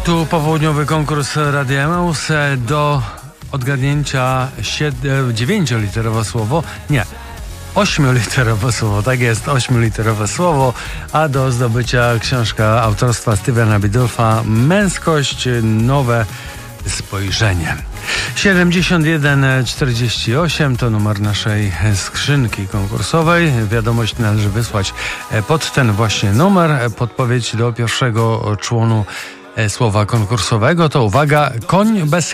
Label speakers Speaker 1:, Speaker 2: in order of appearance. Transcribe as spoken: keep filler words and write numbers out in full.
Speaker 1: Tu popołudniowy konkurs Radia Emaus. Do odgadnięcia siedem, dziewięcioliterowe słowo, nie, ośmioliterowe słowo, tak jest, ośmioliterowe słowo, a do zdobycia książka autorstwa Stevena Biddulpha Męskość, nowe spojrzenie. siedemdziesiąt jeden czterdzieści osiem to numer naszej skrzynki konkursowej. Wiadomość należy wysłać pod ten właśnie numer. Podpowiedź do pierwszego członu słowa konkursowego to, uwaga, koń bez